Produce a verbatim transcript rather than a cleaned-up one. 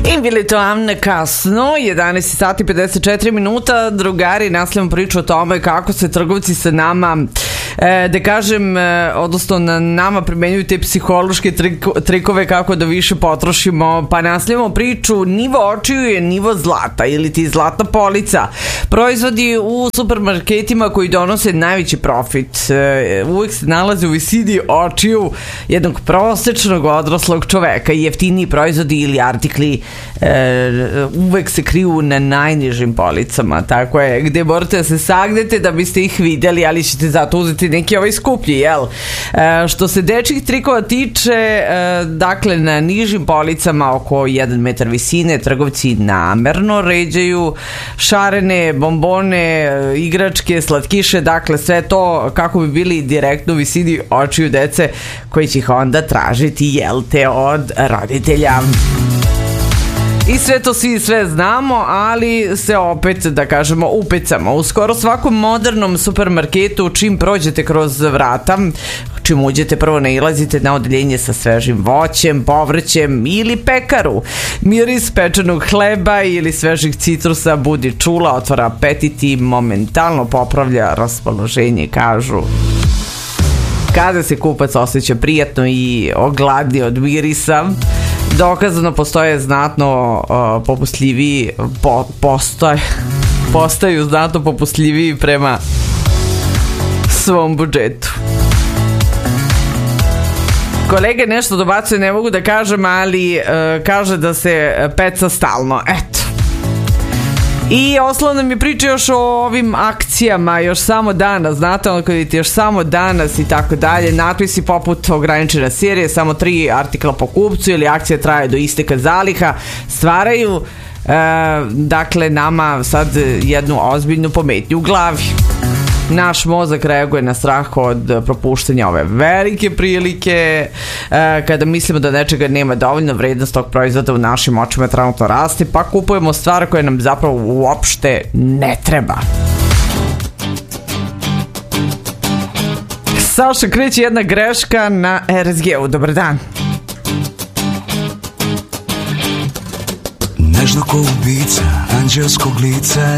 I bili to amne kasno, jedanaest sati pedeset četiri minuta, drugari, nastavljamo priču o tome kako se trgovci sa nama, e, da kažem, e, odnosno na nama primenjuju te psihološke triko, trikove kako da više potrošimo, pa nastavljamo priču, nivo očiju je nivo zlata ili ti zlatna polica. Proizvodi u supermarketima koji donose najveći profit e, uvek se nalaze u visini očiju jednog prosečnog odraslog čoveka i jeftiniji proizvodi ili artikli E, uvek se kriju na najnižim policama, tako je, gde morate da se sagnete da biste ih videli, ali ćete zato uzeti neki ovaj skuplji, jel? E, što se dečjih trikova tiče, e, dakle na nižim policama oko jedan metar visine trgovci namerno ređaju šarene, bombone, igračke, slatkiše, dakle sve to kako bi bili direktno u visini očiju dece koji će ih onda tražiti, jel te, od roditelja. I sve to svi sve znamo, ali se opet, da kažemo, upecamo. U skoro svakom modernom supermarketu, čim prođete kroz vrata, čim uđete, prvo nailazite na odeljenje sa svežim voćem, povrćem ili pekaru. Miris pečenog hleba ili svežih citrusa budi čula, otvara apetit i momentalno popravlja raspoloženje, kažu. Kada se kupac osjeća prijatno i ogladni od mirisa, dokazano postoje znatno uh, popustljiviji po, postoj, postaju znatno popustljiviji prema svom budžetu. Kolege nešto dobacuje, ne mogu da kažem, ali uh, kaže da se peca stalno, eto. I Oslo nam je priča još o ovim akcijama, još samo danas, znate, ono kad vidite, još samo danas i tako dalje, natpisi poput ograničena serije, samo tri artikla po kupcu ili akcija traje do isteka zaliha, stvaraju, e, dakle, nama sad jednu ozbiljnu pometnju u glavi. Naš mozak reaguje na strah od propuštanja ove velike prilike. E, kada mislimo da nečega nema dovoljno, vrednost tog proizvoda u našim očima trenutno raste, pa kupujemo stvari koje nam zapravo uopšte ne treba. Saša, kreće jedna greška na R S G-u. Dobar dan. Nežno ko ubica anđelskog lica